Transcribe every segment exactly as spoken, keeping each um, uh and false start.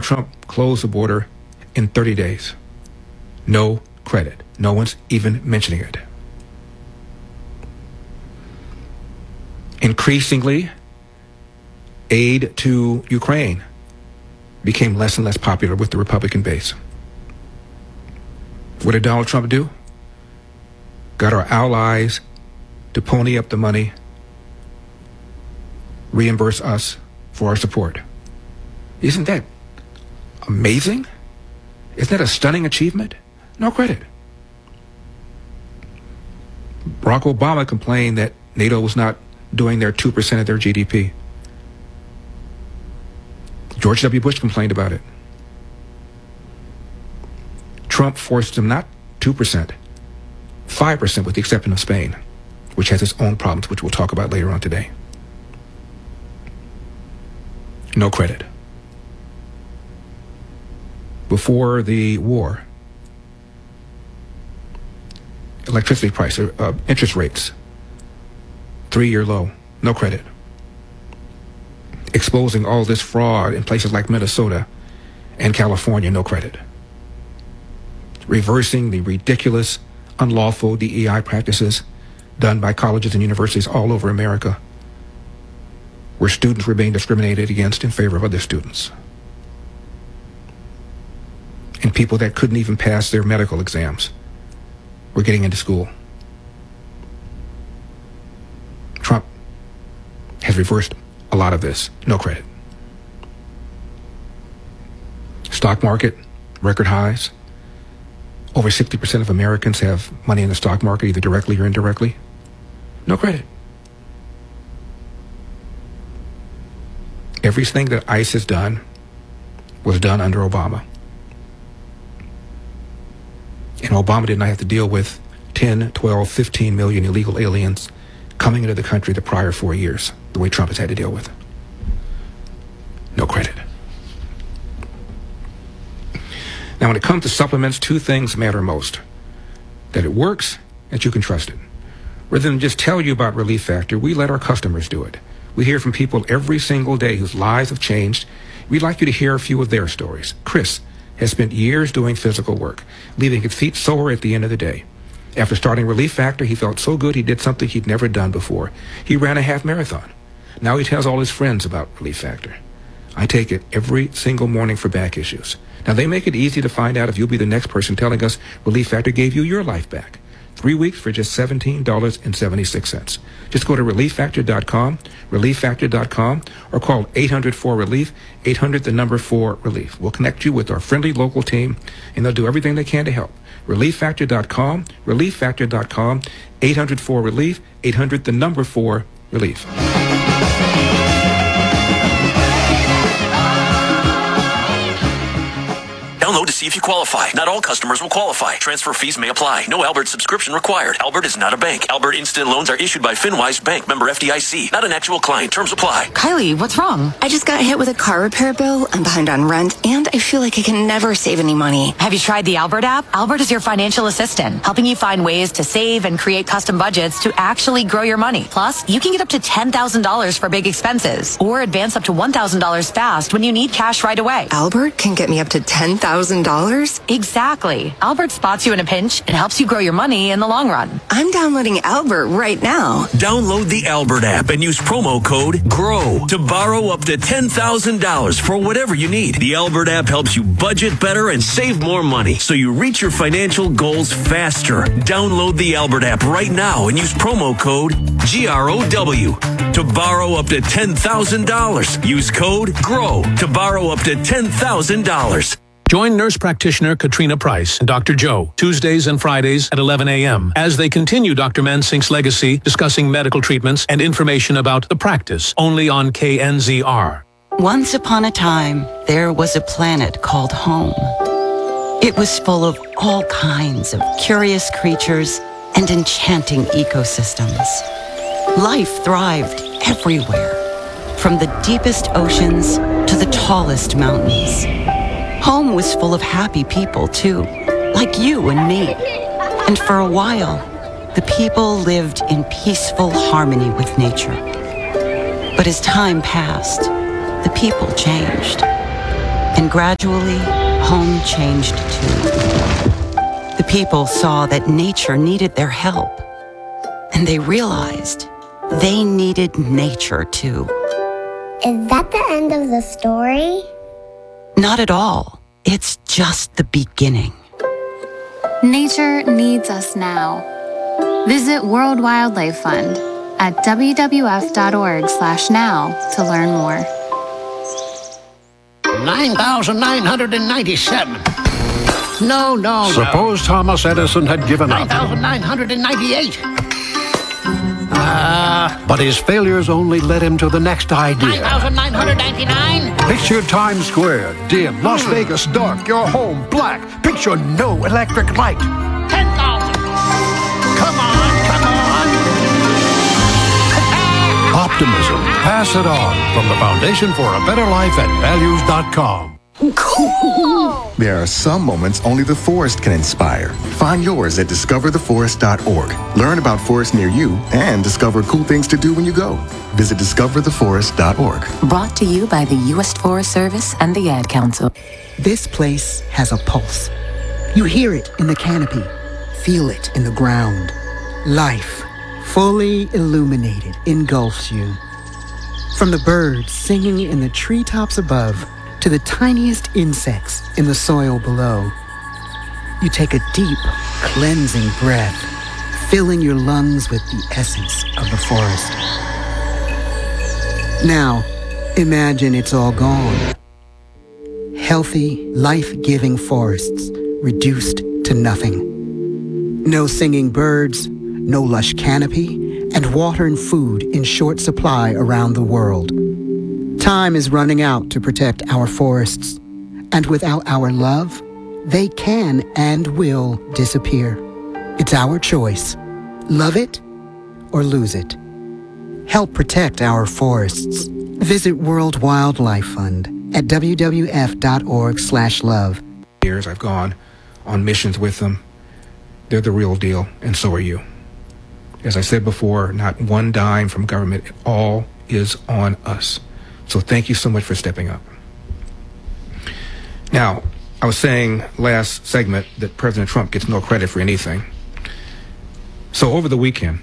Trump closed the border in thirty days. No credit. No one's even mentioning it. Increasingly, aid to Ukraine became less and less popular with the Republican base. What did Donald Trump do? Got our allies to pony up the money, reimburse us for our support. Isn't that amazing? Isn't that a stunning achievement? No credit. Barack Obama complained that NATO was not doing their two percent of their G D P. George W. Bush complained about it. Trump forced them not two percent, five percent with the exception of Spain, which has its own problems, which we'll talk about later on today. No credit. Before the war, electricity price, uh, interest rates, three-year low, no credit. Exposing all this fraud in places like Minnesota and California, no credit. Reversing the ridiculous, unlawful D E I practices done by colleges and universities all over America, where students were being discriminated against in favor of other students. And people that couldn't even pass their medical exams were getting into school. Trump has reversed a lot of this. No credit. Stock market, record highs. Over sixty percent of Americans have money in the stock market, either directly or indirectly. No credit. Everything that ICE has done was done under Obama. And Obama did not have to deal with ten, twelve, fifteen million illegal aliens coming into the country the prior four years, the way Trump has had to deal with. No credit. Now, when it comes to supplements, two things matter most. That it works, that you can trust it. Rather than just tell you about Relief Factor, we let our customers do it. We hear from people every single day whose lives have changed. We'd like you to hear a few of their stories. Chris has spent years doing physical work, leaving his feet sore at the end of the day. After starting Relief Factor, he felt so good he did something he'd never done before. He ran a half marathon. Now he tells all his friends about Relief Factor. I take it every single morning for back issues. Now, they make it easy to find out if you'll be the next person telling us Relief Factor gave you your life back. Three weeks for just seventeen dollars and seventy-six cents. Just go to relief factor dot com, relief factor dot com, or call eight hundred four relief, eight hundred the number four relief. We'll connect you with our friendly local team, and they'll do everything they can to help. relief factor dot com, relief factor dot com, eight hundred four relief, eight hundred the number four relief. Download to see if you qualify. Not all customers will qualify. Transfer fees may apply. No Albert subscription required. Albert is not a bank. Albert Instant Loans are issued by FinWise Bank, member F D I C. Not an actual client. Terms apply. Kylie, what's wrong? I just got hit with a car repair bill. I'm behind on rent, and I feel like I can never save any money. Have you tried the Albert app? Albert is your financial assistant, helping you find ways to save and create custom budgets to actually grow your money. Plus, you can get up to ten thousand dollars for big expenses, or advance up to one thousand dollars fast when you need cash right away. Albert can get me up to ten thousand dollars? Exactly. Albert spots you in a pinch and helps you grow your money in the long run. I'm downloading Albert right now. Download the Albert app and use promo code GROW to borrow up to ten thousand dollars for whatever you need. The Albert app helps you budget better and save more money so you reach your financial goals faster. Download the Albert app right now and use promo code G R O W to borrow up to ten thousand dollars. Use code GROW to borrow up to ten thousand dollars. Join nurse practitioner Katrina Price and Doctor Joe Tuesdays and Fridays at eleven a.m. as they continue Doctor Mansink's legacy, discussing medical treatments and information about the practice, only on K N Z R. Once upon a time, there was a planet called home. It was full of all kinds of curious creatures and enchanting ecosystems. Life thrived everywhere, from the deepest oceans to the tallest mountains. Home was full of happy people, too, like you and me. And for a while, the people lived in peaceful harmony with nature. But as time passed, the people changed. And gradually, home changed too. The people saw that nature needed their help. And they realized they needed nature too. Is that the end of the story? Not at all. It's just the beginning. Nature needs us now. Visit World Wildlife Fund at w w f dot org slash now to learn more. nine thousand nine hundred ninety-seven. No, no, Suppose no. Thomas Edison had given nine up. thousand nine hundred ninety-eight. Uh, But his failures only led him to the next idea. nine thousand nine hundred ninety-nine. Picture Times Square, dim, Las Vegas dark, your home black. Picture no electric light. ten thousand. Come on, come on. Optimism, pass it on from the Foundation for a Better Life at values dot com. There are some moments only the forest can inspire. Find yours at discover the forest dot org. Learn about forests near you and discover cool things to do when you go. Visit discover the forest dot org. Brought to you by the U S Forest Service and the Ad Council. This place has a pulse. You hear it in the canopy, feel it in the ground. Life, fully illuminated, engulfs you. From the birds singing in the treetops above to the tiniest insects in the soil below, you take a deep, cleansing breath, filling your lungs with the essence of the forest. Now, imagine it's all gone. Healthy, life-giving forests reduced to nothing. No singing birds, no lush canopy, and water and food in short supply around the world. Time is running out to protect our forests, and without our love, they can and will disappear. It's our choice. Love it or lose it. Help protect our forests. Visit World Wildlife Fund at w w f dot org slash love. Years I've gone on missions with them. They're the real deal, and so are you. As I said before, not one dime from government. It all is on us. So thank you so much for stepping up. Now, I was saying last segment that President Trump gets no credit for anything. So over the weekend,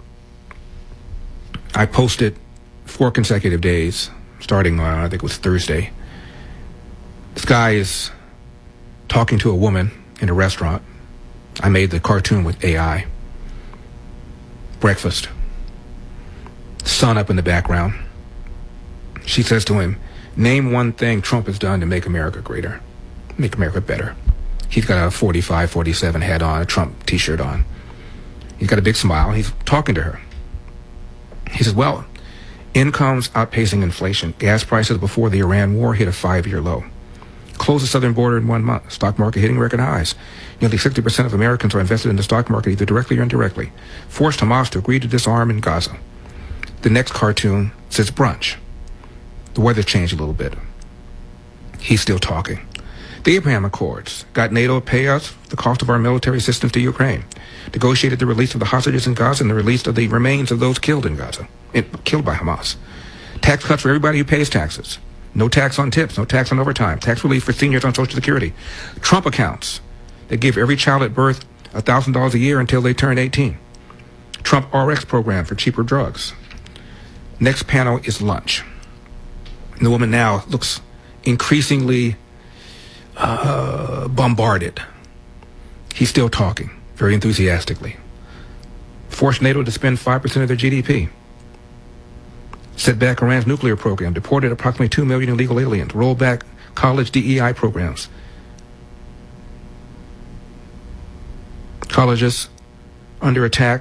I posted four consecutive days, starting on, I think it was Thursday. This guy is talking to a woman in a restaurant. I made the cartoon with A I. Breakfast. Sun up in the background. She says to him, name one thing Trump has done to make America greater, make America better. He's got a forty-five, forty-seven hat on, a Trump t-shirt on. He's got a big smile. He's talking to her. He says, well, incomes outpacing inflation. Gas prices before the Iran war hit a five-year low. Closed the southern border in one month. Stock market hitting record highs. Nearly sixty percent of Americans are invested in the stock market, either directly or indirectly. Forced Hamas to agree to disarm in Gaza. The next cartoon says brunch. The weather changed a little bit. He's still talking. The Abraham Accords got NATO to pay us the cost of our military assistance to Ukraine. Negotiated the release of the hostages in Gaza and the release of the remains of those killed in Gaza, it, killed by Hamas. Tax cuts for everybody who pays taxes. No tax on tips, no tax on overtime. Tax relief for seniors on Social Security. Trump accounts that give every child at birth one thousand dollars a year until they turn eighteen. Trump R X program for cheaper drugs. Next panel is lunch. And the woman now looks increasingly uh, bombarded. He's still talking, very enthusiastically. Forced NATO to spend five percent of their G D P. Set back Iran's nuclear program. Deported approximately two million illegal aliens. Rolled back college D E I programs. Colleges under attack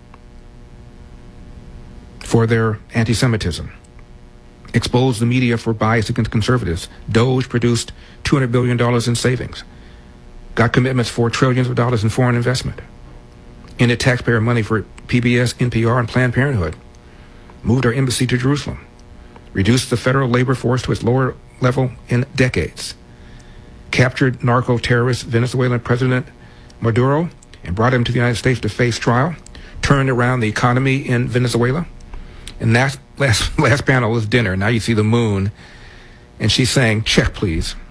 for their anti-Semitism. Exposed the media for bias against conservatives. Doge produced two hundred billion dollars in savings. Got commitments for trillions of dollars in foreign investment. Ended taxpayer money for P B S, N P R, and Planned Parenthood. Moved our embassy to Jerusalem. Reduced the federal labor force to its lower level in decades. Captured narco-terrorist Venezuelan President Maduro and brought him to the United States to face trial. Turned around the economy in Venezuela. And last, last, last panel was dinner. Now you see the moon. And she's saying, check, please.